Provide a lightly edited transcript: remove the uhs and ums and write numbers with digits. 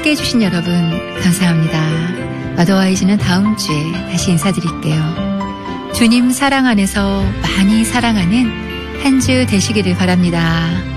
함께 해주신 여러분 감사합니다. 마더와이즈는 다음 주에 다시 인사드릴게요. 주님 사랑 안에서 많이 사랑하는 한 주 되시기를 바랍니다.